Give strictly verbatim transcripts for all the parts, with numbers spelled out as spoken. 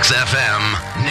Max F M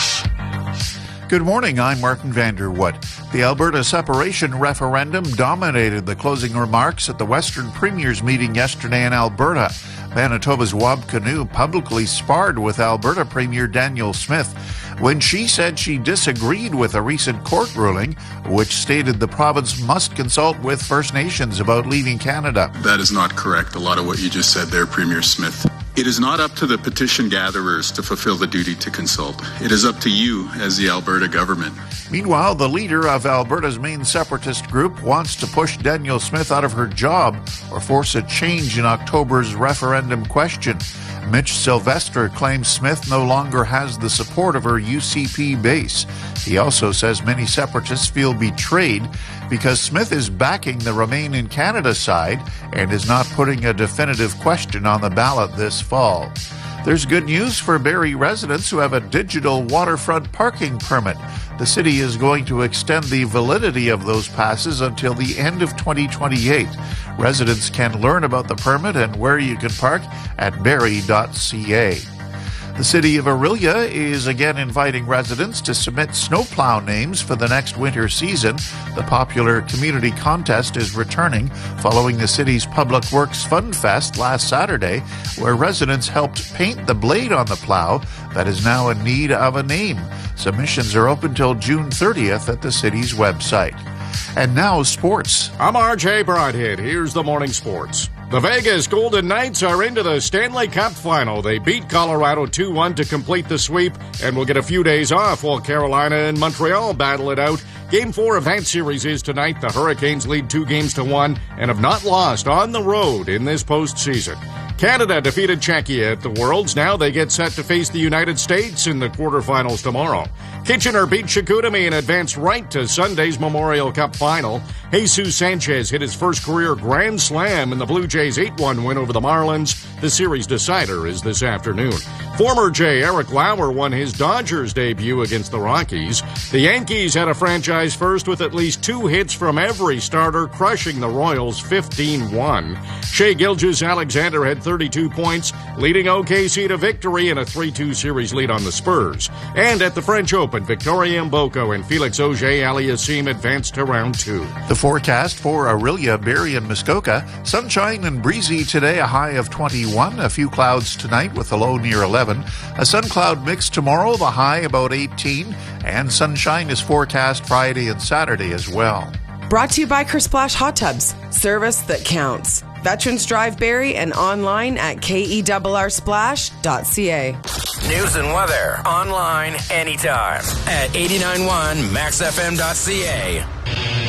News. Good morning, I'm Martin Vanderwood. The Alberta separation referendum dominated the closing remarks at the Western Premiers meeting yesterday in Alberta. Manitoba's Wab Kinew publicly sparred with Alberta Premier Danielle Smith when she said she disagreed with a recent court ruling which stated the province must consult with First Nations about leaving Canada. That is not correct, a lot of what you just said there, Premier Smith. It is not up to the petition gatherers to fulfill the duty to consult. It is up to you as the Alberta government. Meanwhile, the leader of Alberta's main separatist group wants to push Danielle Smith out of her job or force a change in October's referendum question. Mitch Sylvester claims Smith no longer has the support of her U C P base. He also says many separatists feel betrayed because Smith is backing the Remain in Canada side and is not putting a definitive question on the ballot this fall. There's good news for Barrie residents who have a digital waterfront parking permit. The city is going to extend the validity of those passes until the end of twenty twenty-eight. Residents can learn about the permit and where you can park at barrie dot c a. The city of Orillia is again inviting residents to submit snowplow names for the next winter season. The popular community contest is returning following the city's Public Works Fun Fest last Saturday, where residents helped paint the blade on the plow that is now in need of a name. Submissions are open till June thirtieth at the city's website. And now sports. I'm R J Broadhead. Here's the morning sports. The Vegas Golden Knights are into the Stanley Cup final. They beat Colorado two one to complete the sweep and will get a few days off while Carolina and Montreal battle it out. Game four of that series is tonight. The Hurricanes lead two games to one and have not lost on the road in this postseason. Canada defeated Czechia at the Worlds. Now they get set to face the United States in the quarterfinals tomorrow. Kitchener beat Chicoutimi and advanced right to Sunday's Memorial Cup final. Jesus Sanchez hit his first career grand slam in the Blue Jays eight one win over the Marlins. The series decider is this afternoon. Former Jay Eric Lauer won his Dodgers debut against the Rockies. The Yankees had a franchise first with at least two hits from every starter, crushing the Royals fifteen one. Shai Gilgeous-Alexander had thirty-two points, leading O K C to victory in a three two series lead on the Spurs. And at the French Open, Victoria Mboko and Felix Auger-Aliassime advanced to round two. The forecast for Orillia, Barrie, and Muskoka: sunshine and breezy today, a high of twenty-one. A few clouds tonight with a low near eleven. A sun-cloud mix tomorrow, the high about eighteen. And sunshine is forecast Friday and Saturday as well. Brought to you by Kersplash Hot Tubs. Service that counts. Veterans Drive Barrie and online at K E R R splash dot C A. News and weather online anytime at eighty-nine point one max f m dot c a.